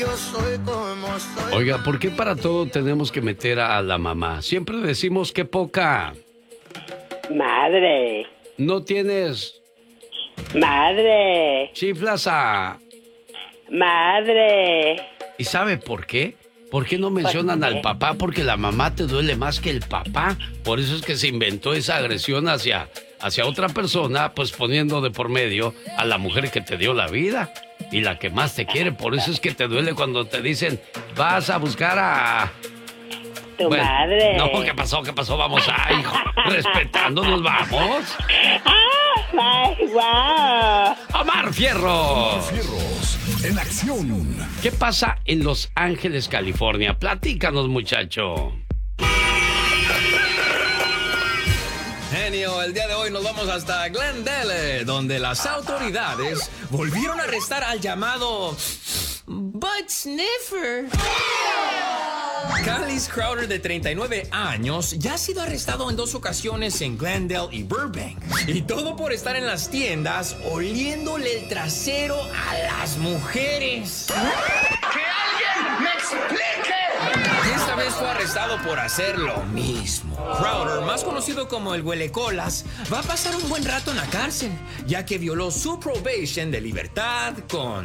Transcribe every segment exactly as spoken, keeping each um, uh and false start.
yo soy como soy. Oiga, ¿por qué para todo tenemos que meter a la mamá? Siempre decimos que poca. Madre. No tienes... Madre. Chiflas a... Madre. ¿Y sabe por qué? ¿Por qué no mencionan ¿Por qué? al papá? Porque la mamá te duele más que el papá. Por eso es que se inventó esa agresión hacia, hacia otra persona, pues poniendo de por medio a la mujer que te dio la vida y la que más te quiere. Por eso es que te duele cuando te dicen, vas a buscar a... Tu Bueno, madre. No, ¿qué pasó? ¿Qué pasó? Vamos a, hijo, respetándonos, vamos. ¡Ay, wow! Omar Fierros. Fierros en acción. ¿Qué pasa en Los Ángeles, California? Platícanos, muchacho. Genio, el día de hoy nos vamos hasta Glendale, donde las autoridades volvieron a arrestar al llamado Butt Sniffer. Callis Crowder, de treinta y nueve años, ya ha sido arrestado en dos ocasiones en Glendale y Burbank. Y todo por estar en las tiendas oliéndole el trasero a las mujeres. ¡Que alguien me explique! Y esta vez fue arrestado por hacer lo mismo. Crowder, más conocido como el huelecolas, va a pasar un buen rato en la cárcel, ya que violó su probation de libertad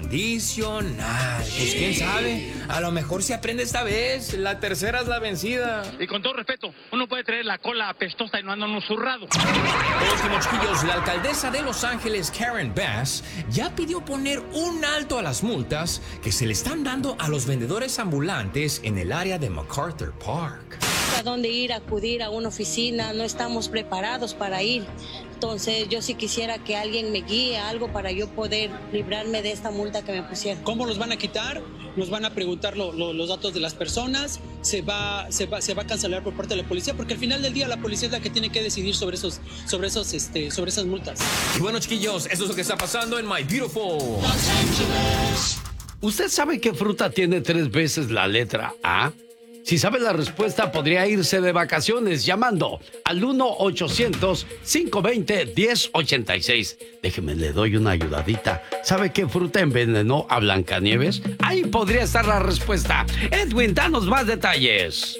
condicional. Pues quién sabe, a lo mejor se aprende esta vez, la tercera es la vencida. Y con todo respeto, uno puede traer la cola apestosa y no anda uno zurrado. Por último, chiquillos, la alcaldesa de Los Ángeles, Karen Bass, ya pidió poner un alto a las multas que se le están dando a los vendedores ambulantes en el área de MacArthur Park. A dónde ir, acudir a una oficina, no estamos preparados para ir. Entonces yo sí quisiera que alguien me guíe algo para yo poder librarme de esta multa que me pusieron. ¿Cómo los van a quitar? Nos van a preguntar lo, lo, los datos de las personas, se va, se, va, se va a cancelar por parte de la policía, porque al final del día la policía es la que tiene que decidir sobre esos, sobre esos, este, sobre esas multas. Y bueno, chiquillos, eso es lo que está pasando en My Beautiful Los Ángeles. ¿Usted sabe qué fruta tiene tres veces la letra A? Si sabe la respuesta, podría irse de vacaciones llamando al uno ochocientos, cinco veinte, diez ochenta y seis. Déjeme, le doy una ayudadita. ¿Sabe qué fruta envenenó a Blancanieves? Ahí podría estar la respuesta. Edwin, danos más detalles.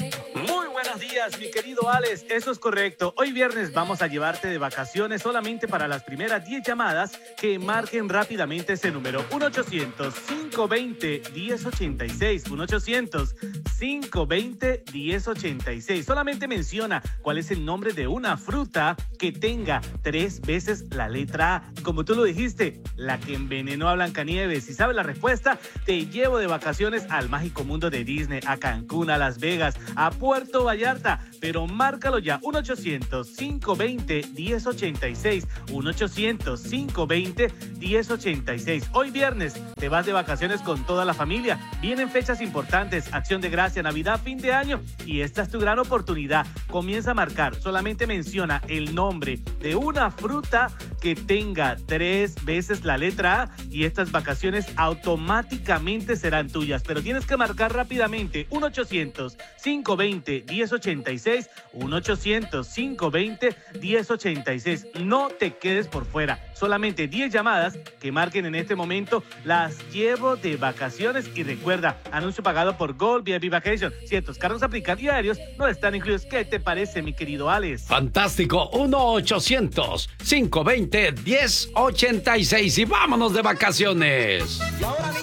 Muy buenos días, mi querido Alex. Eso es correcto. Hoy viernes vamos a llevarte de vacaciones solamente para las primeras diez llamadas que marquen rápidamente ese número. uno ochocientos, cinco veinte, diez ochenta y seis. uno ochocientos, cinco veinte, diez ochenta y seis. Solamente menciona cuál es el nombre de una fruta que tenga tres veces la letra A. Como tú lo dijiste, la que envenenó a Blancanieves. Si sabes la respuesta, te llevo de vacaciones al mágico mundo de Disney, a Cancún, a Las Vegas, a Puerto Vallarta, pero márcalo ya, uno ochocientos, cinco veinte, diez ochenta y seis, uno ochocientos, cinco veinte, diez ochenta y seis. Hoy viernes te vas de vacaciones con toda la familia, vienen fechas importantes, Acción de Gracia, Navidad, fin de año, y esta es tu gran oportunidad. Comienza a marcar, solamente menciona el nombre de una fruta que tenga tres veces la letra A y estas vacaciones automáticamente serán tuyas, pero tienes que marcar rápidamente, uno ochocientos, cinco veinte, diez ochenta y seis, uno ochocientos, cinco veinte, diez ochenta y seis. No te quedes por fuera, solamente diez llamadas que marquen en este momento, las llevo de vacaciones. Y recuerda, anuncio pagado por Gold V I P Vacation. Ciertos cargos aplican y aéreos no están incluidos. ¿Qué te parece, mi querido Alex? Fantástico, uno ochocientos, cinco veinte, diez ochenta y seis y vámonos de vacaciones. Y ahora,